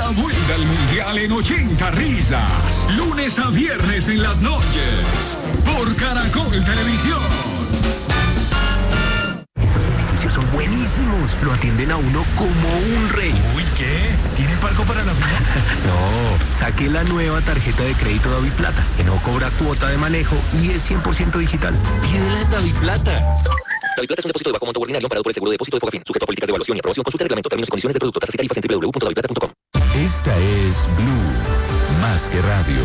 La vuelta al mundial en 80 risas. Lunes a viernes en las noches. Por Caracol Televisión. Esos beneficios son buenísimos. Lo atienden a uno como un rey. Uy, ¿qué? ¿Tiene palco para la final? No, saqué la nueva tarjeta de crédito DaviPlata, que no cobra cuota de manejo y es 100% digital. Pídela en DaviPlata. DaviPlata es un depósito de bajo monto ordinario amparado por el seguro de depósito de Fogafín, sujeto a políticas de evaluación y aprobación. Consulta el reglamento, términos y condiciones de producto, tasas y tarifas en www.daviplata.com. Esta es Blue, más que radio.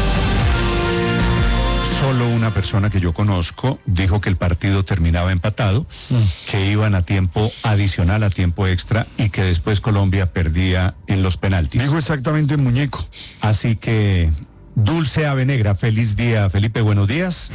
Solo una persona que yo conozco dijo que el partido terminaba empatado, que iban a tiempo adicional, a tiempo extra, y que después Colombia perdía en los penaltis. Dijo exactamente muñeco. Así que, Dulce Ave Negra, feliz día, Felipe, buenos días.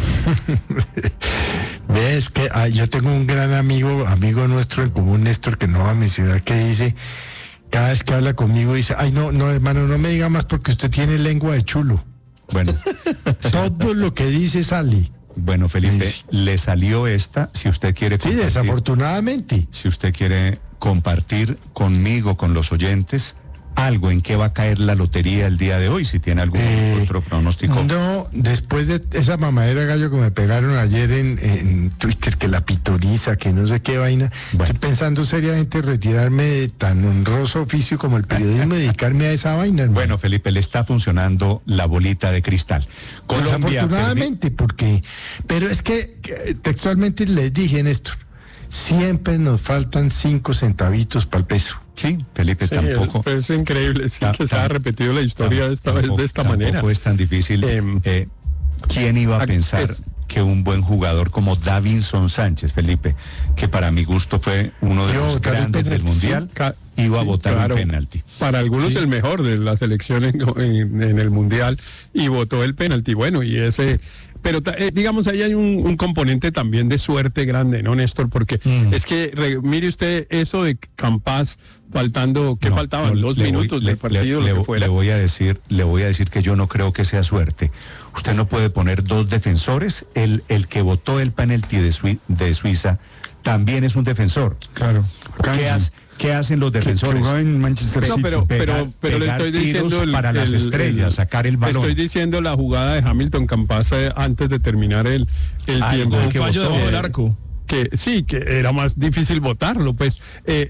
Ves que yo tengo un gran amigo nuestro en común, Néstor, que no va a mencionar, que dice, cada vez que habla conmigo dice, ay no, hermano, no me diga más porque usted tiene lengua de chulo. Bueno, todo lo que dice sale. Bueno, Felipe, Sí. le salió esta, si usted quiere Sí, compartir, desafortunadamente. si usted quiere compartir conmigo, con los oyentes, algo en qué va a caer la lotería el día de hoy, si tiene algún otro pronóstico. No, después de esa mamadera gallo que me pegaron ayer en Twitter, que la pitoriza, que no sé qué vaina, Bueno. estoy pensando seriamente retirarme de tan honroso oficio como el periodismo y dedicarme a esa vaina, hermano. Bueno, Felipe, le está funcionando la bolita de cristal. Colombia Desafortunadamente, porque, pero es que textualmente les dije, Néstor, siempre nos faltan 5 centavitos para el peso. Sí, Felipe, tampoco. Es increíble, sí, que se ha repetido la historia esta vez de esta manera. Tampoco es tan difícil. ¿Quién iba a pensar que un buen jugador como Davinson Sánchez, Felipe, que para mi gusto fue uno de los grandes del Mundial, iba a votar un penalti? Para algunos el mejor de la selección en el Mundial, y votó el penalti. Bueno, y ese... Pero digamos, ahí hay un componente también de suerte grande, ¿no, Néstor? Porque es que, mire usted, eso de Campas faltando, ¿qué faltaban? 2 minutos del partido, lo que fuera. Le voy a decir que yo no creo que sea suerte. Usted no puede poner 2 defensores. El que votó el penalti de Suiza también es un defensor. Claro. ¿Qué hacen los defensores? Que en Manchester City. No, pero le estoy diciendo para las estrellas, sacar el balón. Le estoy diciendo la jugada de Hamilton Campas antes de terminar el tiempo. Un fallo debajo del arco. Que sí, que era más difícil votarlo, pues.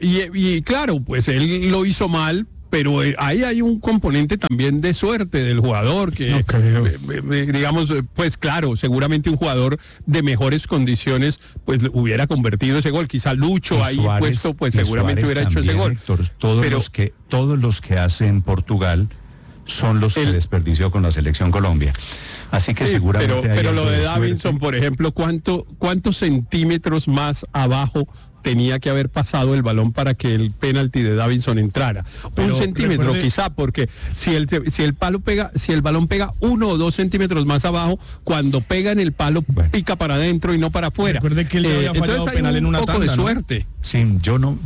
Y claro, pues él lo hizo mal, pero ahí hay un componente también de suerte del jugador, que No creo. digamos, pues claro, seguramente un jugador de mejores condiciones pues hubiera convertido ese gol, quizá Lucho ahí Suárez, puesto pues y seguramente Suárez hubiera hecho ese también, gol. Héctor, todos los que hacen Portugal son los que desperdició con la selección Colombia. Así que Sí, seguramente pero hay lo algo de suerte. Davinson, por ejemplo, ¿cuántos centímetros más abajo tenía que haber pasado el balón para que el penalti de Davinson entrara? Pero 1 centímetro recuerde... quizá, porque si el balón pega 1 o 2 centímetros más abajo, cuando pega en el palo pica para adentro y no para afuera. Recuerde que él ya había fallado entonces hay penal en una poco tanda, de ¿no? suerte. Sí, yo no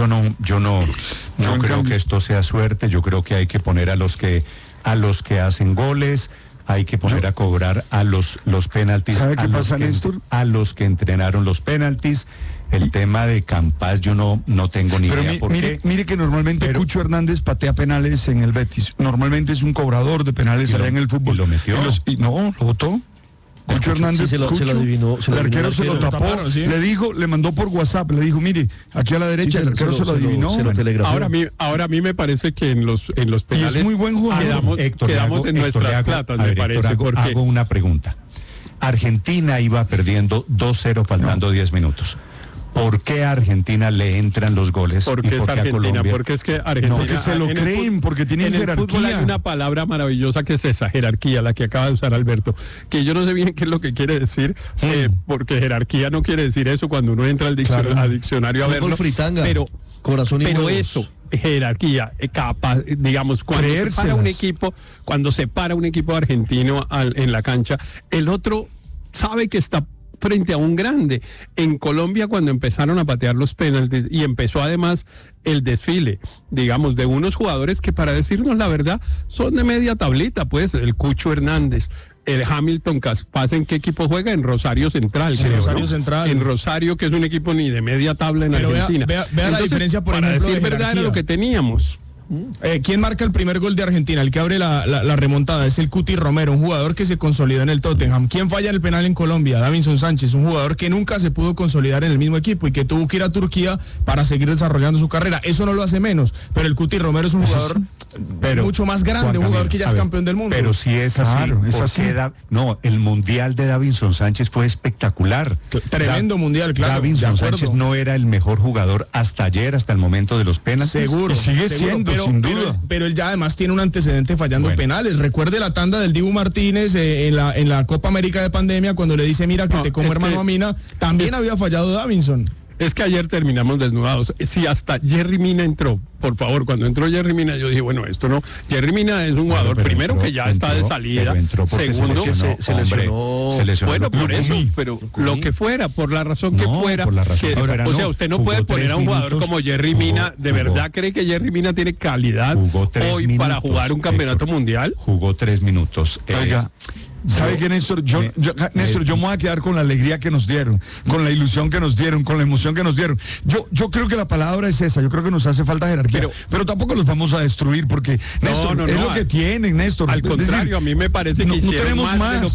creo que esto sea suerte. Yo creo que hay que poner a los que hacen goles, hay que poner a cobrar a los penaltis, ¿Sabe qué pasa, Néstor? a los que entrenaron los penaltis. El tema de Campas yo no tengo ni Pero idea por qué. mire que normalmente Pero- Cucho Hernández patea penales en el Betis. Normalmente es un cobrador de penales Y allá lo- en el fútbol. y lo metió. Y no, lo votó. Cucho Hernández, Sí, se lo adivinó, el arquero se lo lo tapó, taparon, sí. le mandó por WhatsApp, le dijo, mire, aquí a la derecha, el arquero se lo adivinó. Ahora a mí me parece que en los penales muy buen jugador. quedamos en nuestras platas, me parece, porque hago una pregunta. Argentina iba perdiendo 2-0 faltando 10 minutos. ¿Por qué a Argentina le entran los goles? porque y es por qué a Argentina, Colombia? porque es que Argentina... Porque se lo en el creen, porque tienen en el fútbol jerarquía. hay una palabra maravillosa que es esa, jerarquía, la que acaba de usar Alberto, que yo no sé bien qué es lo que quiere decir, porque jerarquía no quiere decir eso cuando uno entra al diccionario a verlo, pero corazón y pero huevos. eso, jerarquía, capaz, digamos, cuando se para un equipo argentino en la cancha, el otro sabe que está frente a un grande. En Colombia, cuando empezaron a patear los penaltis y empezó además el desfile, digamos, de unos jugadores que, para decirnos la verdad, son de media tablita, pues, el Cucho Hernández, el Hamilton Campas, ¿en qué equipo juega? En Rosario Central. Sí, creo, Rosario ¿no? Central. En Rosario, que es un equipo ni de media tabla en Pero Argentina. vea la Entonces, diferencia, por para ejemplo, decir de verdad, era jerarquía. lo que teníamos. ¿Quién marca el primer gol de Argentina? El que abre la remontada es el Cuti Romero, un jugador que se consolidó en el Tottenham. ¿Quién falla el penal en Colombia? Davinson Sánchez, un jugador que nunca se pudo consolidar en el mismo equipo y que tuvo que ir a Turquía para seguir desarrollando su carrera. Eso no lo hace menos, pero el Cuti Romero es un jugador mucho más grande, un jugador que ya es campeón del mundo. Pero si es así, claro, es así. No, el mundial de Davinson Sánchez fue espectacular. Tremendo mundial, claro. Davinson Sánchez no era el mejor jugador hasta ayer, hasta el momento de los penaltis. Seguro. Sigue siendo, sin duda. Pero él ya además tiene un antecedente fallando penales. Recuerde la tanda del Dibu Martínez en la Copa América de pandemia cuando le dice, mira que te como hermano a Mina, también había fallado Davinson. Es que ayer terminamos desnudados. Si hasta Jerry Mina entró, por favor, cuando entró Jerry Mina, yo dije, bueno, esto no. Jerry Mina es un jugador, primero entró, que ya está de salida. Segundo, se lesionó. Bueno, por eso, pero lo que fuera, por la razón que fuera. O sea, usted no puede poner a un jugador como Jerry Mina. ¿De verdad cree que Jerry Mina tiene calidad hoy para jugar un campeonato mundial? Jugó 3 minutos. Oiga. ¿Sabe qué, Néstor? Néstor, yo me voy a quedar con la alegría que nos dieron, con la ilusión que nos dieron, con la emoción que nos dieron. Yo creo que la palabra es esa, yo creo que nos hace falta jerarquía, pero tampoco los vamos a destruir porque, Néstor, es lo que tienen, Néstor. Al contrario, a mí me parece que no tenemos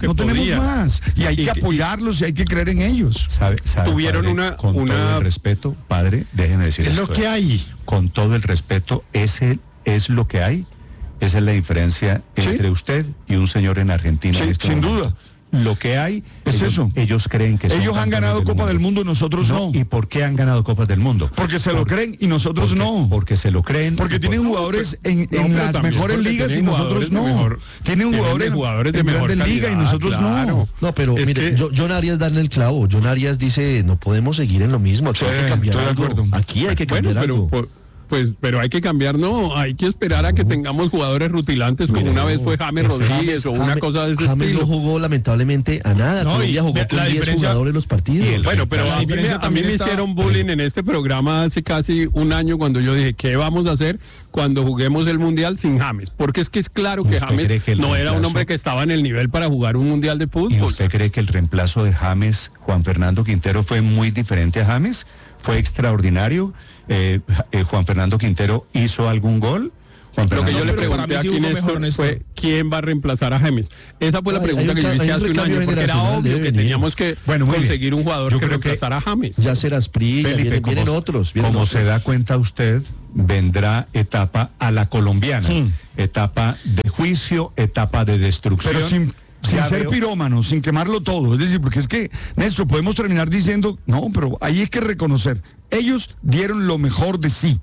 más, y hay que apoyarlos y hay que creer en ellos. Tuvieron padre, con todo el respeto, padre, déjenme decir es lo que hay. Con todo el respeto, ese es lo que hay. Esa es la diferencia entre usted y un señor en Argentina. Sí, sin duda. Lo que hay es eso. Ellos creen que ellos han ganado Copa del Mundo y nosotros no. ¿Y por qué han ganado Copas del Mundo? Porque se lo creen y nosotros no. Porque se lo creen. Porque tienen jugadores en las mejores ligas y nosotros no. Tienen jugadores de mejor liga y nosotros no. No, pero mire, John Arias da en el clavo. John Arias dice, no podemos seguir en lo mismo. Aquí hay que cambiar algo. Aquí hay que cambiar algo. Pero hay que cambiar, no, hay que esperar a que tengamos jugadores rutilantes como una vez fue James Rodríguez o una cosa de ese James estilo. No jugó lamentablemente a nada, Colombia jugó con 10 jugadores en los partidos. Bueno, pero a mí me hicieron bullying en este programa hace casi un año cuando yo dije, ¿qué vamos a hacer cuando juguemos el Mundial sin James? Porque es que es claro que James no era un hombre que estaba en el nivel para jugar un Mundial de fútbol. ¿Y usted cree que el reemplazo de James, Juan Fernando Quintero, fue muy diferente a James? ¿Fue extraordinario? ¿Juan Fernando Quintero hizo algún gol? Lo que yo le pregunté aquí, Néstor, fue ¿quién va a reemplazar a James? Esa fue la pregunta que yo hice hace un año, porque era obvio que teníamos que conseguir un jugador que reemplazara a James. Ya será Asprilla, vienen otros. Como se da cuenta usted, vendrá etapa a la colombiana, etapa de juicio, etapa de destrucción. Pero sin ser pirómanos, sin quemarlo todo. Es decir, porque es que, Néstor, podemos terminar diciendo, no, pero ahí hay que reconocer. Ellos dieron lo mejor de sí,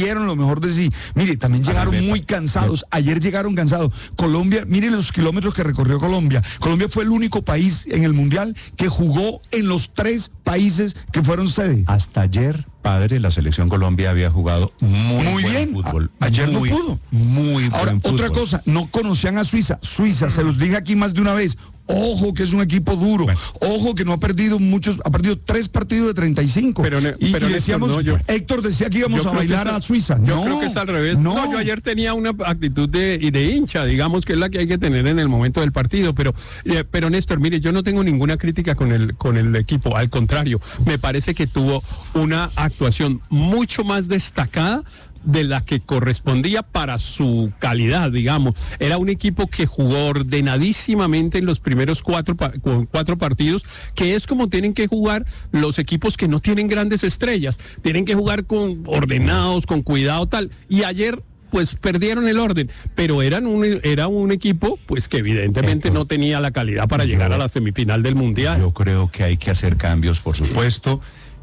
Mire, también llegaron muy cansados. Ayer llegaron cansados. Colombia, mire los kilómetros que recorrió Colombia. Colombia fue el único país en el Mundial que jugó en los 3 países que fueron sede. Hasta ayer, padre, la selección Colombia había jugado muy bien fútbol. Ayer no pudo. Muy Ahora, buen fútbol. otra cosa, no conocían a Suiza. Suiza, se los dije aquí más de una vez. Ojo que es un equipo duro. Bueno. Ojo que no ha perdido ha perdido 3 partidos de 35. Pero decíamos, Héctor decía que íbamos a bailar a Suiza. Yo creo que es al revés. No, yo ayer tenía una actitud de hincha, digamos que es la que hay que tener en el momento del partido. Pero Néstor, mire, yo no tengo ninguna crítica con el equipo. Al contrario, me parece que tuvo una actuación mucho más destacada de la que correspondía para su calidad, digamos. Era un equipo que jugó ordenadísimamente en los primeros 4 partidos, que es como tienen que jugar los equipos que no tienen grandes estrellas. Tienen que jugar ordenados, con cuidado, tal. Y ayer pues perdieron el orden, pero era un equipo pues que evidentemente no tenía la calidad para llegar a la semifinal del Mundial. Yo creo que hay que hacer cambios, por supuesto.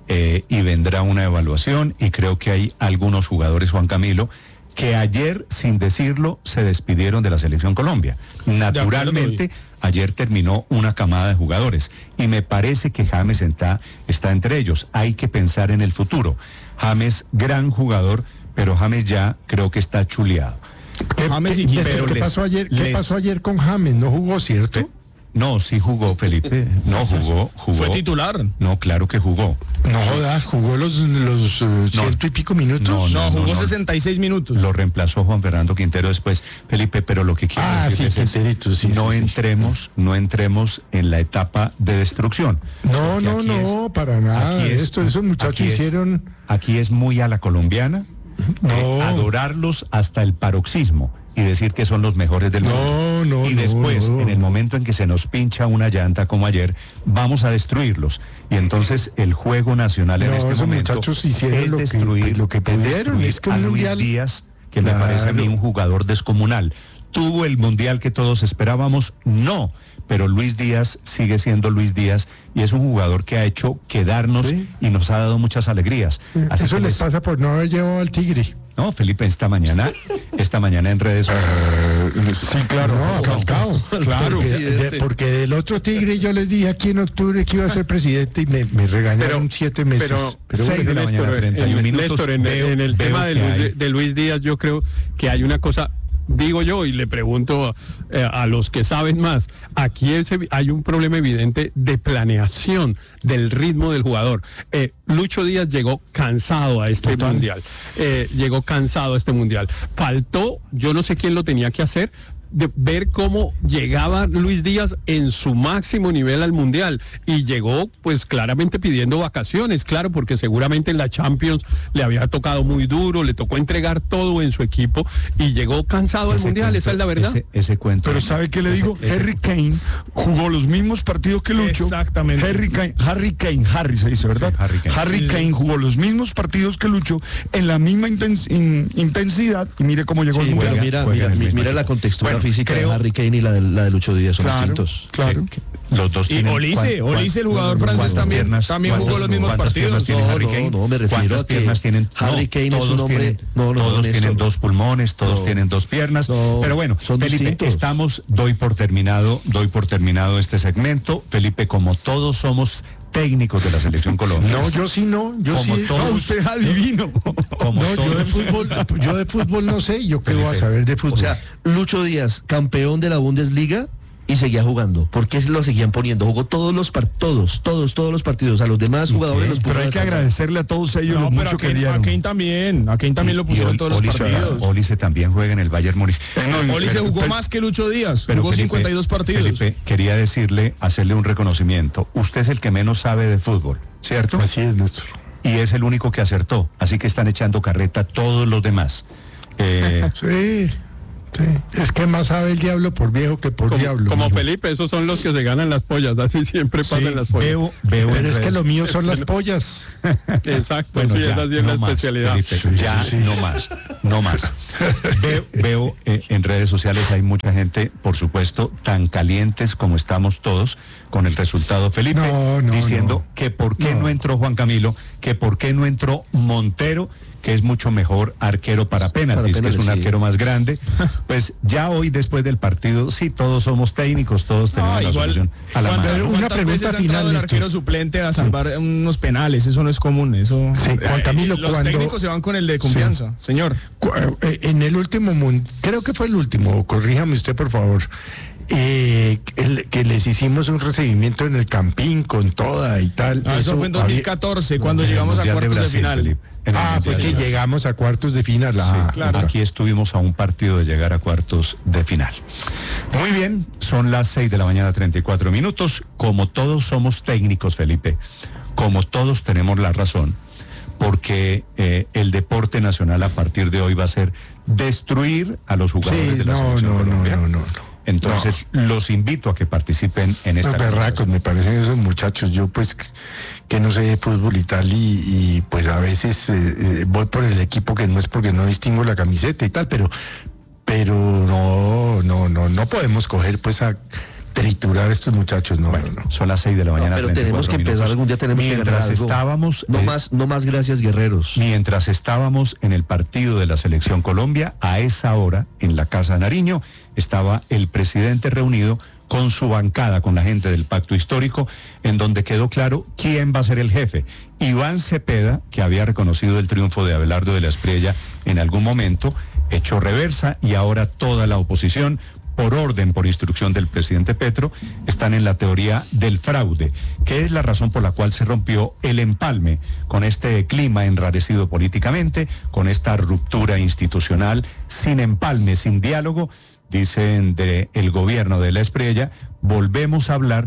Y vendrá una evaluación y creo que hay algunos jugadores, Juan Camilo, que ayer, sin decirlo, se despidieron de la Selección Colombia. Naturalmente, ayer terminó una camada de jugadores y me parece que James está entre ellos. Hay que pensar en el futuro. James, gran jugador, pero James ya creo que está chuleado. ¿Qué pasó ayer con James? ¿No jugó, cierto? No, sí jugó, Felipe. No, jugó. ¿Fue titular? No, claro que jugó. No jodas, jugó los 100 y pico minutos. No, jugó 66 minutos. Lo reemplazó Juan Fernando Quintero después. Felipe, pero lo que quiero decir es no entremos en la etapa de destrucción. No, para nada. Esos muchachos hicieron... Aquí es muy a la colombiana. adorarlos hasta el paroxismo y decir que son los mejores del mundo. Y después, en el momento en que se nos pincha una llanta como ayer, vamos a destruirlos. Y entonces el juego nacional en este momento es destruir lo que pudieron. Es que a Luis Díaz, que me parece a mí un jugador descomunal. ¿Tuvo el mundial que todos esperábamos? No. Pero Luis Díaz sigue siendo Luis Díaz y es un jugador que ha hecho quedarnos y nos ha dado muchas alegrías. Así eso les pasa por no haber llevado al Tigre. No, Felipe, esta mañana en redes sí, claro, claro, porque del otro Tigre yo les dije aquí en octubre que iba a ser presidente y me regañaron 7 meses. Pero 6 de la mañana, 31 minutos. Néstor, en el tema de Luis Díaz, yo creo que hay una cosa. Digo yo y le pregunto a los que saben más, aquí hay un problema evidente de planeación del ritmo del jugador. Lucho Díaz llegó cansado a este mundial, faltó, yo no sé quién lo tenía que hacer, de ver cómo llegaba Luis Díaz en su máximo nivel al Mundial y llegó pues claramente pidiendo vacaciones, claro, porque seguramente en la Champions le había tocado muy duro, le tocó entregar todo en su equipo y llegó cansado al Mundial, esa es la verdad. Ese cuento. Pero ¿sabe qué le digo? Harry Kane jugó los mismos partidos que Lucho. Exactamente. Harry se dice, ¿verdad? Sí, Harry Kane jugó los mismos partidos que Lucho en la misma intensidad y mire cómo llegó al Mundial. Mira la contextura física de Harry Kane y la de Lucho Díaz son distintos. Claro. Los dos tienen. Olise, el jugador francés también jugó los mismos partidos. No, me refiero a que piernas tienen. Harry Kane es un hombre. Todos tienen 2 pulmones, todos tienen 2 piernas. Pero bueno, Felipe, doy por terminado este segmento. Felipe, como todos somos técnicos de la selección Colombia. No, yo sí no. Usted es adivino. Yo de fútbol no sé. ¿Yo qué voy a saber de fútbol? O sea, Lucho Díaz, campeón de la Bundesliga y seguía jugando. ¿Por qué lo seguían poniendo? Jugó todos los partidos. A los demás jugadores los puso. Pero hay que agradecerle a todos ellos lo mucho que dieron. A Kane también lo pusieron en todos los partidos. Olise también juega en el Bayern Múnich. Olise jugó más que Lucho Díaz. Jugó Felipe, 52 partidos. Felipe, quería hacerle un reconocimiento. Usted es el que menos sabe de fútbol, ¿cierto? Así es, Néstor. Y es el único que acertó. Así que están echando carreta todos los demás. Sí. Es que más sabe el diablo por viejo que por diablo. Como Felipe, esos son los que se ganan las pollas, así siempre pasan las pollas. Pero es que lo mío son las pollas. Exacto, bueno, sí, esa sí es la especialidad. Felipe, no más. Veo en redes sociales hay mucha gente, por supuesto, tan calientes como estamos todos con el resultado, Felipe, diciendo que por qué no entró Juan Camilo, que por qué no entró Montero, que es mucho mejor arquero para penaltis, que es un arquero más grande. Pues ya hoy, después del partido, sí, todos somos técnicos, todos tenemos la solución a la mano. Una pregunta final, el arquero suplente a salvar unos penales, eso no es común, eso. Sí, Juan Camilo, los técnicos se van con el de confianza, señor. En el último, creo que fue el último, corríjame usted por favor. Que les hicimos un recibimiento en el Campín con toda y tal. Eso fue en 2014, cuando llegamos a cuartos de final. Pues que llegamos a cuartos de final. Claro. Aquí estuvimos a un partido de llegar a cuartos de final. Muy bien, son las 6 de la mañana, 34 minutos. Como todos somos técnicos, Felipe, como todos tenemos la razón, porque el deporte nacional a partir de hoy va a ser destruir a los jugadores de la selección colombiana. Entonces, los invito a que participen en esta berracos, me parecen esos muchachos. Yo, pues, que no sé de fútbol y tal, y pues a veces voy por el equipo que no es porque no distingo la camiseta y tal, pero no podemos coger, pues, a triturar a estos muchachos, no. Son las 6 de la mañana. Pero tenemos que empezar algún día, mientras estábamos no más gracias, guerreros. Mientras estábamos en el partido de la selección Colombia, a esa hora en la Casa de Nariño estaba el presidente reunido con su bancada, con la gente del Pacto Histórico, en donde quedó claro quién va a ser el jefe. Iván Cepeda, que había reconocido el triunfo de Abelardo de la Espriella en algún momento, echó reversa y ahora toda la oposición, por instrucción del presidente Petro, están en la teoría del fraude, que es la razón por la cual se rompió el empalme con este clima enrarecido políticamente, con esta ruptura institucional, sin empalme, sin diálogo. Dicen del gobierno de la Espriella, volvemos a hablar, 'cuando reconozcan el triunfo legítimo en las elecciones. Andrés Carmona.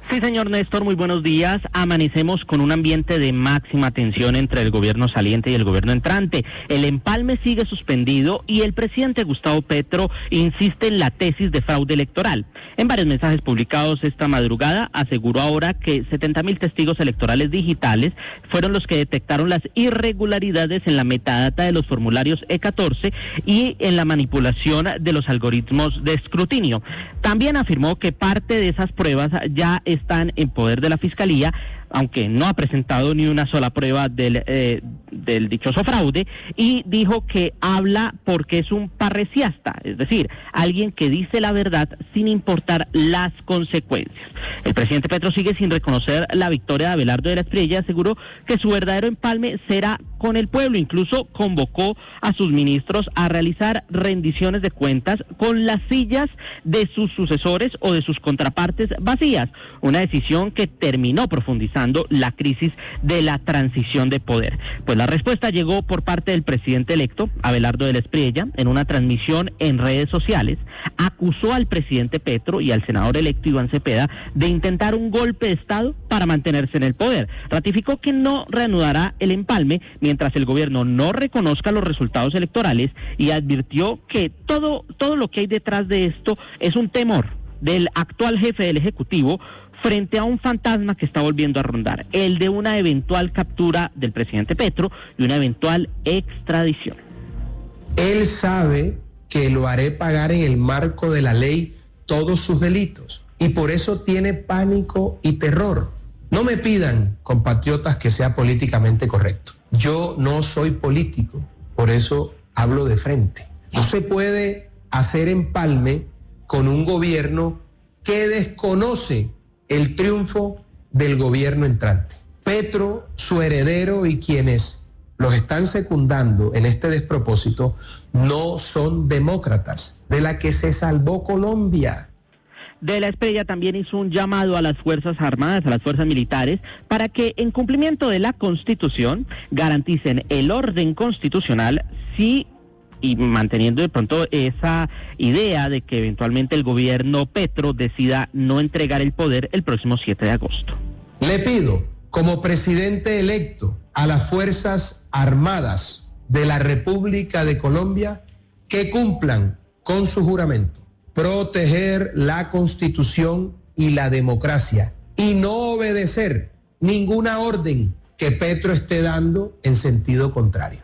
Sí, señor Néstor, muy buenos días. Amanecemos con un ambiente de máxima tensión entre el gobierno saliente y el gobierno entrante. El empalme sigue suspendido y el presidente Gustavo Petro insiste en la tesis de fraude electoral. En varios mensajes publicados esta madrugada aseguró ahora que 70.000 testigos electorales digitales fueron los que detectaron las irregularidades en la metadata de los formularios E14 y en la manipulación de los algoritmos de escrutinio. También afirmó que parte de esas pruebas ya están en poder de la Fiscalía, aunque no ha presentado ni una sola prueba del dichoso fraude, y dijo que habla porque es un parresiasta, es decir, alguien que dice la verdad sin importar las consecuencias. El presidente Petro sigue sin reconocer la victoria de Abelardo de la Espriella y aseguró que su verdadero empalme será con el pueblo. Incluso convocó a sus ministros a realizar rendiciones de cuentas con las sillas de sus sucesores o de sus contrapartes vacías, una decisión que terminó profundizando la crisis de la transición de poder. Pues la respuesta llegó por parte del presidente electo, Abelardo de la Espriella, en una transmisión en redes sociales. Acusó al presidente Petro y al senador electo Iván Cepeda de intentar un golpe de Estado para mantenerse en el poder. Ratificó que no reanudará el empalme mientras el gobierno no reconozca los resultados electorales y advirtió que todo lo que hay detrás de esto es un temor del actual jefe del Ejecutivo frente a un fantasma que está volviendo a rondar, el de una eventual captura del presidente Petro y una eventual extradición. Él sabe que lo haré pagar en el marco de la ley todos sus delitos y por eso tiene pánico y terror. No me pidan, compatriotas, que sea políticamente correcto. Yo no soy político, por eso hablo de frente. No se puede hacer empalme con un gobierno que desconoce el triunfo del gobierno entrante. Petro, su heredero y quienes los están secundando en este despropósito no son demócratas, de la que se salvó Colombia. De la Espriella también hizo un llamado a las Fuerzas Armadas, a las fuerzas militares, para que en cumplimiento de la Constitución garanticen el orden constitucional y manteniendo de pronto esa idea de que eventualmente el gobierno Petro decida no entregar el poder el próximo 7 de agosto. Le pido, como presidente electo, a las Fuerzas Armadas de la República de Colombia que cumplan con su juramento, proteger la Constitución y la democracia y no obedecer ninguna orden que Petro esté dando en sentido contrario.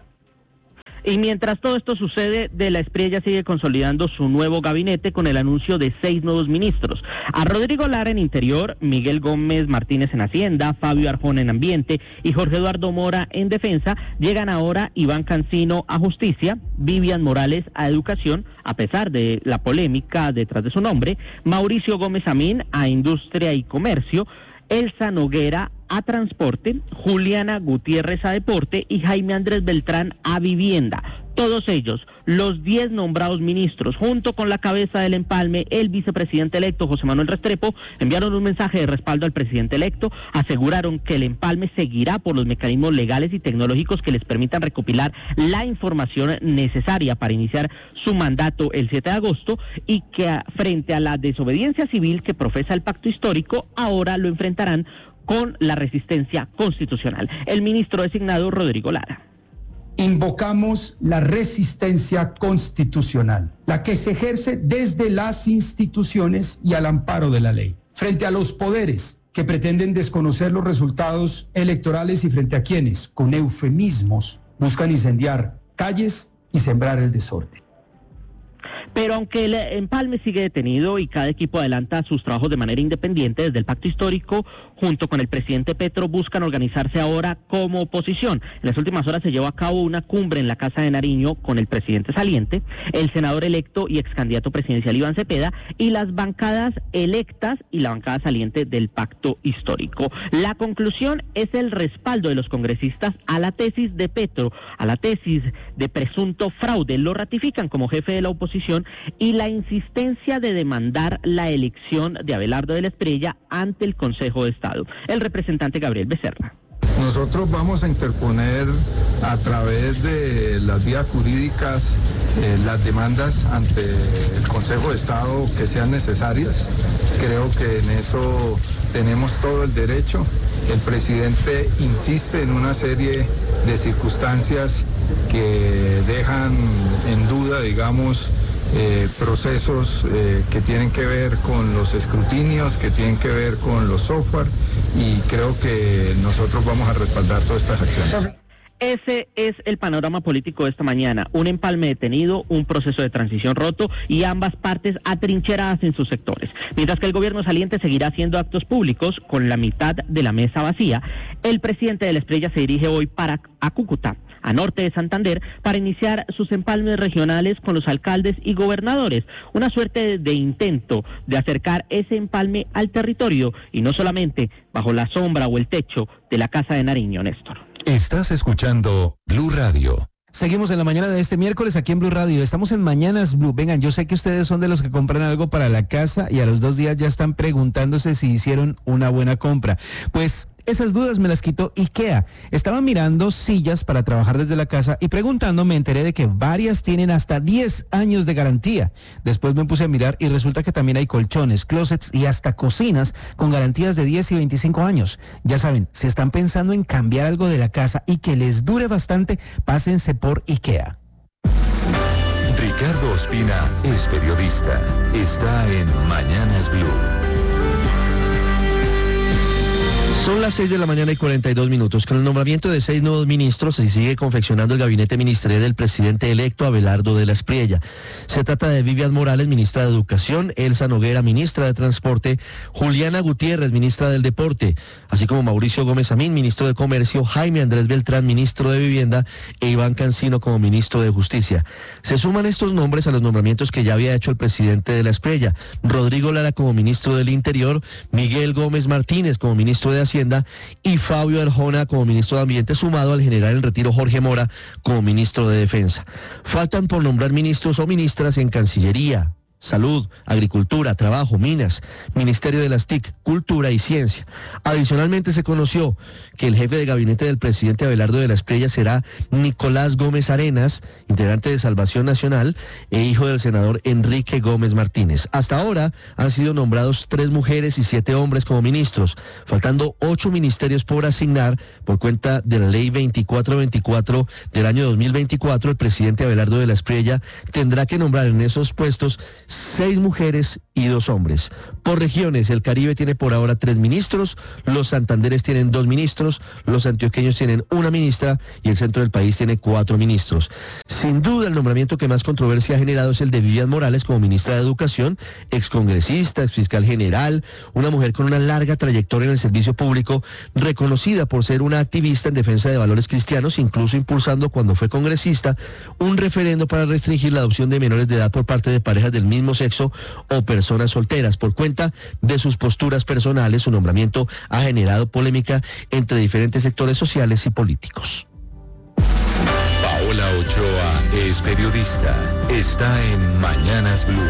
Y mientras todo esto sucede, De la Espriella sigue consolidando su nuevo gabinete con el anuncio de 6 nuevos ministros. A Rodrigo Lara en Interior, Miguel Gómez Martínez en Hacienda, Fabio Arjona en Ambiente y Jorge Eduardo Mora en Defensa. Llegan ahora Iván Cancino a Justicia, Vivian Morales a Educación, a pesar de la polémica detrás de su nombre, Mauricio Gómez Amín a Industria y Comercio, Elsa Noguera a Transporte, Juliana Gutiérrez a Deporte y Jaime Andrés Beltrán a Vivienda. Todos ellos, los 10 nombrados ministros, junto con la cabeza del empalme, el vicepresidente electo José Manuel Restrepo, enviaron un mensaje de respaldo al presidente electo, aseguraron que el empalme seguirá por los mecanismos legales y tecnológicos que les permitan recopilar la información necesaria para iniciar su mandato el 7 de agosto y que frente a la desobediencia civil que profesa el pacto histórico, ahora lo enfrentarán con la resistencia constitucional. El ministro designado Rodrigo Lara. Invocamos la resistencia constitucional, la que se ejerce desde las instituciones y al amparo de la ley, frente a los poderes que pretenden desconocer los resultados electorales y frente a quienes, con eufemismos, buscan incendiar calles y sembrar el desorden. Pero aunque el empalme sigue detenido y cada equipo adelanta sus trabajos de manera independiente, desde el pacto histórico, junto con el presidente Petro, buscan organizarse ahora como oposición. En las últimas horas se llevó a cabo una cumbre en la Casa de Nariño con el presidente saliente, el senador electo y ex candidato presidencial Iván Cepeda y las bancadas electas y la bancada saliente del pacto histórico. La conclusión es el respaldo de los congresistas a la tesis de Petro, a la tesis de presunto fraude. Lo ratifican como jefe de la oposición y la insistencia de demandar la elección de Abelardo de la Espriella ante el Consejo de Estado. El representante Gabriel Becerra. Nosotros vamos a interponer a través de las vías jurídicas las demandas ante el Consejo de Estado que sean necesarias. Creo que en eso tenemos todo el derecho. El presidente insiste en una serie de circunstancias que dejan en duda, digamos, procesos que tienen que ver con los escrutinios, que tienen que ver con los software, y creo que nosotros vamos a respaldar todas estas acciones. Ese es el panorama político de esta mañana. Un empalme detenido, un proceso de transición roto y ambas partes atrincheradas en sus sectores. Mientras que el gobierno saliente seguirá haciendo actos públicos con la mitad de la mesa vacía, el presidente de la Espriella se dirige hoy a Cúcuta, a norte de Santander, para iniciar sus empalmes regionales con los alcaldes y gobernadores. Una suerte de intento de acercar ese empalme al territorio y no solamente bajo la sombra o el techo de la Casa de Nariño, Néstor. Estás escuchando Blue Radio. Seguimos en la mañana de este miércoles aquí en Blue Radio. Estamos en Mañanas Blue. Vengan, yo sé que ustedes son de los que compran algo para la casa y a los 2 días ya están preguntándose si hicieron una buena compra. Pues esas dudas me las quitó IKEA. Estaba mirando sillas para trabajar desde la casa y preguntando me enteré de que varias tienen hasta 10 años de garantía. Después me puse a mirar y resulta que también hay colchones, closets y hasta cocinas con garantías de 10 y 25 años. Ya saben, si están pensando en cambiar algo de la casa y que les dure bastante, pásense por IKEA. Ricardo Ospina es periodista. Está en Mañanas Blue. Son las 6 de la mañana y 42 minutos. Con el nombramiento de 6 nuevos ministros se sigue confeccionando el gabinete ministerial del presidente electo Abelardo de la Espriella. Se trata de Vivian Morales, ministra de Educación, Elsa Noguera, ministra de Transporte, Juliana Gutiérrez, ministra del Deporte, así como Mauricio Gómez Amín, ministro de Comercio, Jaime Andrés Beltrán, ministro de Vivienda, e Iván Cancino como ministro de Justicia. Se suman estos nombres a los nombramientos que ya había hecho el presidente de la Espriella: Rodrigo Lara como ministro del Interior, Miguel Gómez Martínez como ministro de Hacienda y Fabio Arjona como ministro de Ambiente, sumado al general en retiro Jorge Mora como ministro de Defensa. Faltan por nombrar ministros o ministras en Cancillería, Salud, Agricultura, Trabajo, Minas, Ministerio de las TIC, Cultura y Ciencia. Adicionalmente se conoció que el jefe de gabinete del presidente Abelardo de la Espriella será Nicolás Gómez Arenas, integrante de Salvación Nacional e hijo del senador Enrique Gómez Martínez. Hasta ahora han sido nombrados 3 mujeres y 7 hombres como ministros, faltando 8 ministerios por asignar. Por cuenta de la ley 2424 del año 2024, el presidente Abelardo de la Espriella tendrá que nombrar en esos puestos 6 mujeres y 2 hombres. Por regiones, el Caribe tiene por ahora 3 ministros, los santanderes tienen 2 ministros, los antioqueños tienen 1 ministra y el centro del país tiene 4 ministros. Sin duda, el nombramiento que más controversia ha generado es el de Vivian Morales como ministra de Educación, excongresista, exfiscal general, una mujer con una larga trayectoria en el servicio público, reconocida por ser una activista en defensa de valores cristianos, incluso impulsando, cuando fue congresista, un referendo para restringir la adopción de menores de edad por parte de parejas del mismo sexo o personas solteras. Por cuenta de sus posturas personales, su nombramiento ha generado polémica entre diferentes sectores sociales y políticos. Paola Ochoa es periodista. Está en Mañanas Blue.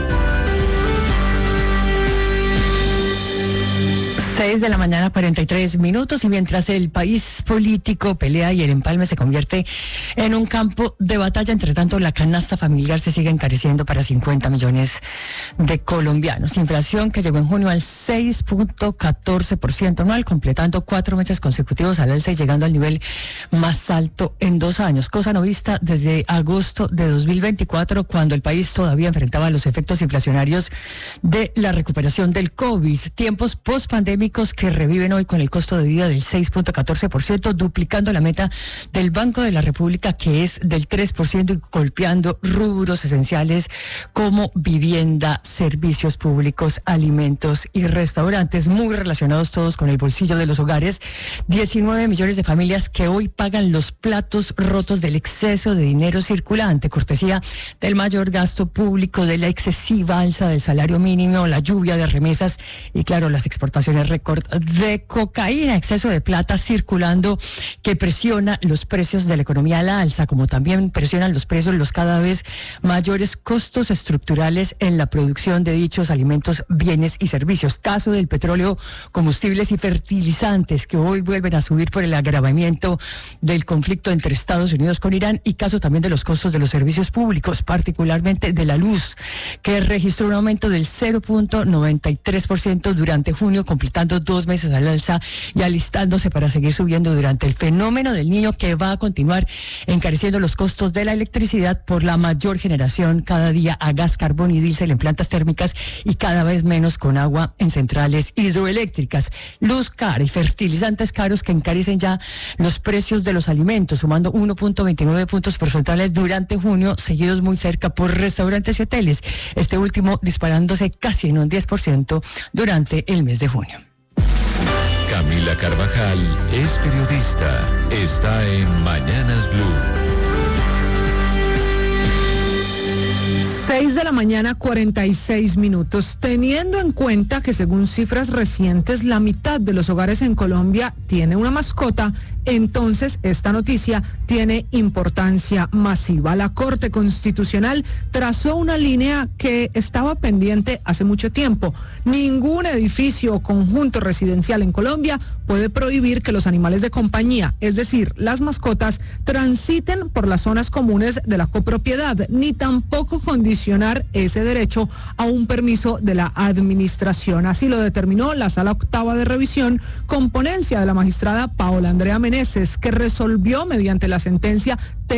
6 de la mañana, 43 minutos, y mientras el país político pelea y el empalme se convierte en un campo de batalla, entre tanto la canasta familiar se sigue encareciendo para 50 millones de colombianos. Inflación que llegó en junio al 6.14% anual, completando 4 meses consecutivos al alza y llegando al nivel más alto en 2 años, cosa no vista desde agosto de 2024, cuando el país todavía enfrentaba los efectos inflacionarios de la recuperación del COVID. Tiempos post-pandemia que reviven hoy con el costo de vida del 6.14%, duplicando la meta del Banco de la República, que es del 3%, y golpeando rubros esenciales como vivienda, servicios públicos, alimentos y restaurantes, muy relacionados todos con el bolsillo de los hogares. 19 millones de familias que hoy pagan los platos rotos del exceso de dinero circulante, cortesía del mayor gasto público, de la excesiva alza del salario mínimo, la lluvia de remesas y, claro, las exportaciones récord de cocaína, exceso de plata circulando que presiona los precios de la economía a la alza, como también presionan los precios los cada vez mayores costos estructurales en la producción de dichos alimentos, bienes y servicios. Caso del petróleo, combustibles y fertilizantes, que hoy vuelven a subir por el agravamiento del conflicto entre Estados Unidos con Irán, y caso también de los costos de los servicios públicos, particularmente de la luz, que registró un aumento del 0.93% durante junio, completando 2 meses al alza y alistándose para seguir subiendo durante el fenómeno del Niño, que va a continuar encareciendo los costos de la electricidad por la mayor generación cada día a gas, carbón y diésel en plantas térmicas y cada vez menos con agua en centrales hidroeléctricas. Luz cara y fertilizantes caros que encarecen ya los precios de los alimentos, sumando 1.29 puntos porcentuales durante junio, seguidos muy cerca por restaurantes y hoteles, este último disparándose casi en un 10% durante el mes de junio. Camila Carvajal es periodista. Está en Mañanas Blue. 6:46 a.m. Teniendo en cuenta que según cifras recientes la mitad de los hogares en Colombia tiene una mascota, entonces esta noticia tiene importancia masiva. La Corte Constitucional trazó una línea que estaba pendiente hace mucho tiempo. Ningún edificio o conjunto residencial en Colombia puede prohibir que los animales de compañía, es decir, las mascotas, transiten por las zonas comunes de la copropiedad, ni tampoco condicionar ese derecho a un permiso de la administración. Así lo determinó la Sala Octava de Revisión, con ponencia de la magistrada Paola Andrea Meneses, que resolvió mediante la sentencia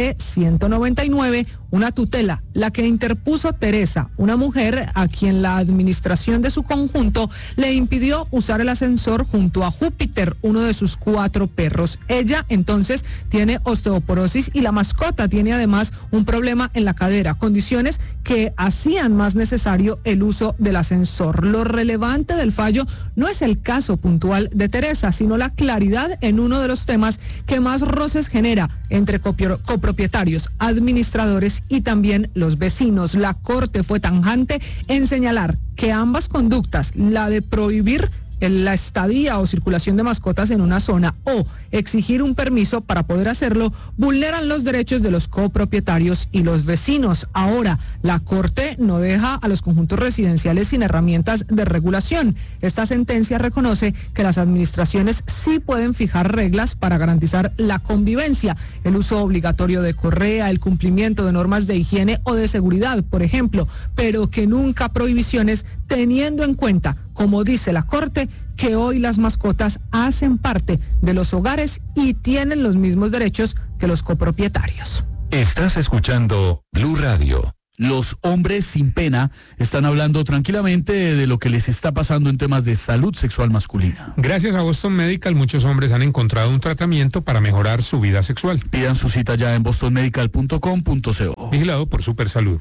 T-199 una tutela, la que interpuso Teresa, una mujer a quien la administración de su conjunto le impidió usar el ascensor junto a Júpiter, uno de sus 4 perros. Ella entonces tiene osteoporosis y la mascota tiene además un problema en la cadera, condiciones que hacían más necesario el uso del ascensor. Lo relevante del fallo no es el caso puntual de Teresa, sino la claridad en uno de los temas que más roces genera entre copropietarios, administradores y también los vecinos. La Corte fue tajante en señalar que ambas conductas, la de prohibir la estadía o circulación de mascotas en una zona o exigir un permiso para poder hacerlo, vulneran los derechos de los copropietarios y los vecinos. Ahora, la Corte no deja a los conjuntos residenciales sin herramientas de regulación. Esta sentencia reconoce que las administraciones sí pueden fijar reglas para garantizar la convivencia, el uso obligatorio de correa, el cumplimiento de normas de higiene o de seguridad, por ejemplo, pero que nunca prohibiciones, teniendo en cuenta, como dice la Corte, que hoy las mascotas hacen parte de los hogares y tienen los mismos derechos que los copropietarios. Estás escuchando Blue Radio. Los hombres sin pena están hablando tranquilamente de lo que les está pasando en temas de salud sexual masculina. Gracias a Boston Medical, muchos hombres han encontrado un tratamiento para mejorar su vida sexual. Pidan su cita ya en bostonmedical.com.co. Vigilado por Supersalud.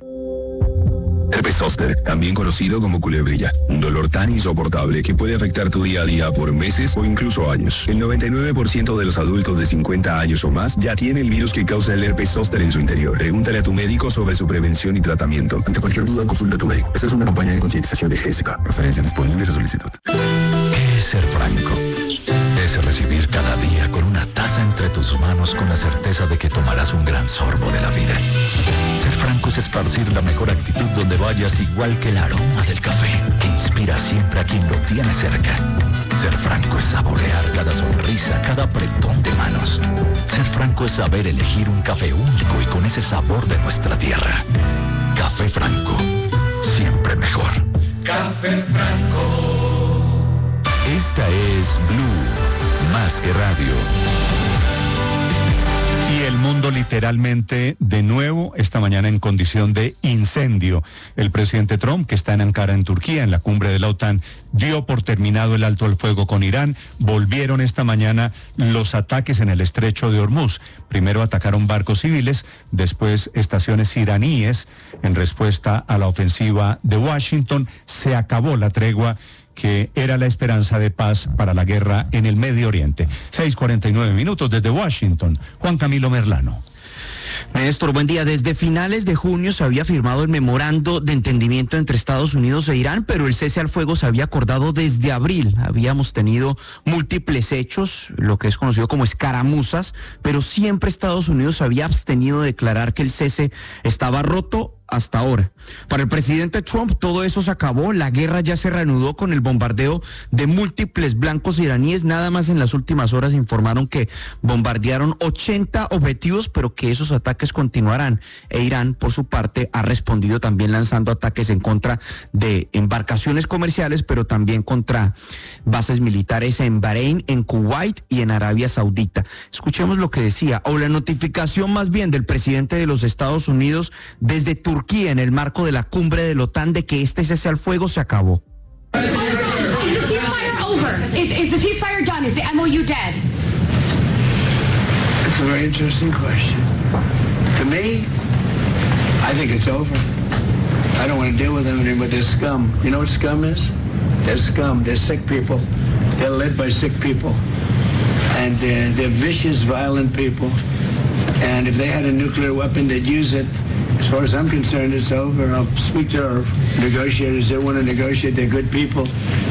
Herpes zóster, también conocido como culebrilla, un dolor tan insoportable que puede afectar tu día a día por meses o incluso años. El 99% de los adultos de 50 años o más ya tiene el virus que causa el herpes zóster en su interior. Pregúntale a tu médico sobre su prevención y tratamiento. Ante cualquier duda, consulta a tu médico. Esta es una campaña de concientización de Jessica. Referencias disponibles a solicitud. ¿Qué es ser franco? Es recibir cada día con una taza entre tus manos con la certeza de que tomarás un gran sorbo de la vida. Ser franco es esparcir la mejor actitud donde vayas, igual que el aroma del café, que inspira siempre a quien lo tiene cerca. Ser franco es saborear cada sonrisa, cada apretón de manos. Ser franco es saber elegir un café único y con ese sabor de nuestra tierra. Café Franco, siempre mejor. Café Franco. Esta es Blue, más que radio. Y el mundo literalmente de nuevo esta mañana en condición de incendio. El presidente Trump, que está en Ankara, en Turquía, en la cumbre de la OTAN, dio por terminado el alto al fuego con Irán. Volvieron esta mañana los ataques en el estrecho de Hormuz. Primero atacaron barcos civiles, después estaciones iraníes en respuesta a la ofensiva de Washington. Se acabó la tregua que era la esperanza de paz para la guerra en el Medio Oriente. 6:49 desde Washington. Juan Camilo Merlano. Néstor, buen día. Desde finales de junio se había firmado el memorando de entendimiento entre Estados Unidos e Irán, pero el cese al fuego se había acordado desde abril. Habíamos tenido múltiples hechos, lo que es conocido como escaramuzas, pero siempre Estados Unidos se había abstenido de declarar que el cese estaba roto hasta ahora. Para el presidente Trump todo eso se acabó, la guerra ya se reanudó con el bombardeo de múltiples blancos iraníes. Nada más en las últimas horas informaron que bombardearon 80 objetivos, pero que esos ataques continuarán. E Irán, por su parte, ha respondido también lanzando ataques en contra de embarcaciones comerciales, pero también contra bases militares en Bahrein, en Kuwait y en Arabia Saudita. Escuchemos lo que decía, o la notificación más bien del presidente de los Estados Unidos desde Turquía en el marco de la cumbre de la OTAN de que este cese al fuego se acabó. It's a very interesting question. To me, I think it's over. I don't want to deal with them anymore. They're scum. You know what scum is? They're scum. They're sick people. They're led by sick people. And they're vicious, violent people. And if they had a nuclear weapon, they'd use it. As far as I'm concerned, it's over. I'll speak to our negotiators. They want to negotiate. They're good people.